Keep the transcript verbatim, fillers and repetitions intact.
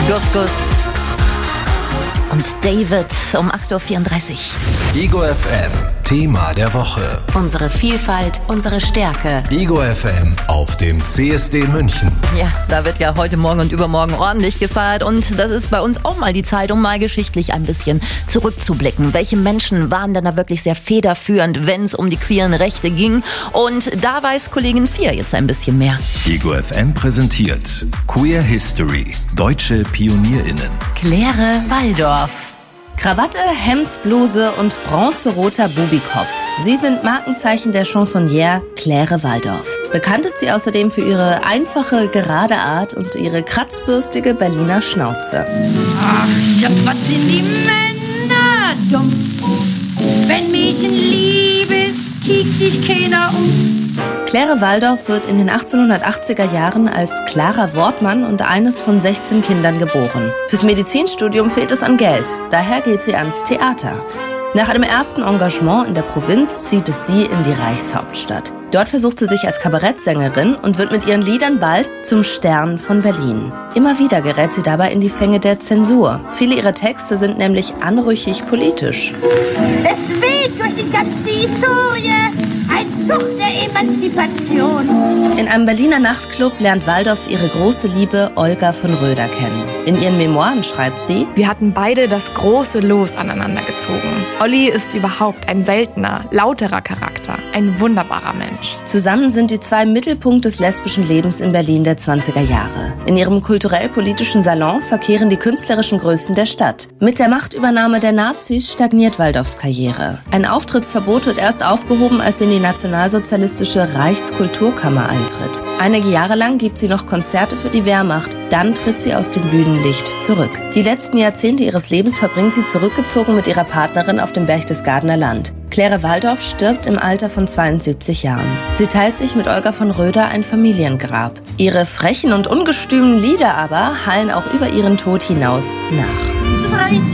Gus Gus und David um acht Uhr vierunddreißig. Ego F M, Thema der Woche. Unsere Vielfalt, unsere Stärke. Ego F M auf dem C S D München. Ja, da wird ja heute Morgen und übermorgen ordentlich gefeiert und das ist bei uns auch mal die Zeit, um mal geschichtlich ein bisschen zurückzublicken. Welche Menschen waren denn da wirklich sehr federführend, wenn es um die queeren Rechte ging? Und da weiß Kollegin vier jetzt ein bisschen mehr. Ego F M präsentiert Queer History, deutsche PionierInnen. Claire Waldorf. Krawatte, Hemdsbluse und bronzeroter Bubikopf. Sie sind Markenzeichen der Chansonnière Claire Waldorf. Bekannt ist sie außerdem für ihre einfache, gerade Art und ihre kratzbürstige Berliner Schnauze. Ach, ja, was sind die Männer dumm? Wenn Mädchen lieb ist, kiekt sich keiner um. Claire Waldorf wird in den achtzehnhundertachtziger Jahren als Clara Wortmann und eines von sechzehn Kindern geboren. Fürs Medizinstudium fehlt es an Geld, daher geht sie ans Theater. Nach einem ersten Engagement in der Provinz zieht es sie in die Reichshauptstadt. Dort versucht sie sich als Kabarettsängerin und wird mit ihren Liedern bald zum Stern von Berlin. Immer wieder gerät sie dabei in die Fänge der Zensur. Viele ihrer Texte sind nämlich anrüchig politisch. Es weht durch die ganze Historie, ein Zug der Emanzipation. In einem Berliner Nachtclub lernt Waldorf ihre große Liebe Olga von Röder kennen. In ihren Memoiren schreibt sie: Wir hatten beide das große Los aneinander gezogen. Olli ist überhaupt ein seltener, lauterer Charakter, ein wunderbarer Mensch. Zusammen sind die zwei Mittelpunkt des lesbischen Lebens in Berlin der zwanziger Jahre. In ihrem kulturell-politischen Salon verkehren die künstlerischen Größen der Stadt. Mit der Machtübernahme der Nazis stagniert Waldorfs Karriere. Ein Auftrittsverbot wird erst aufgehoben, als sie in die nationalsozialistische Reichskulturkammer eintritt. Einige Jahre lang gibt sie noch Konzerte für die Wehrmacht, dann tritt sie aus dem Bühnenlicht zurück. Die letzten Jahrzehnte ihres Lebens verbringt sie zurückgezogen mit ihrer Partnerin auf dem Berchtesgadener Land. Claire Waldorf stirbt im Alter von zweiundsiebzig Jahren. Sie teilt sich mit Olga von Röder ein Familiengrab. Ihre frechen und ungestümen Lieder aber hallen auch über ihren Tod hinaus nach.